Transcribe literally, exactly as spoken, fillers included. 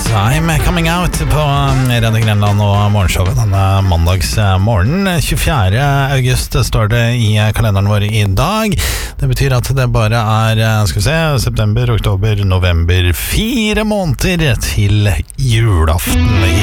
I'm Coming Out på Radio Grenland og morgenshowet denne mandagsmorgen. tjuefjerde august står det i kalenderen vår i dag. Det betyr at det bare er, skal vi se, september, oktober, november, fire måneder til julaften.